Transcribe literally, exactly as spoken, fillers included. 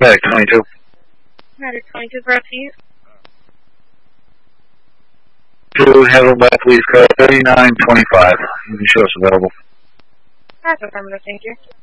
Medic twenty-two. Medic twenty-two for F C. Two, handled by police car thirty-nine twenty-five. You can show us available. That's affirmative, thank you.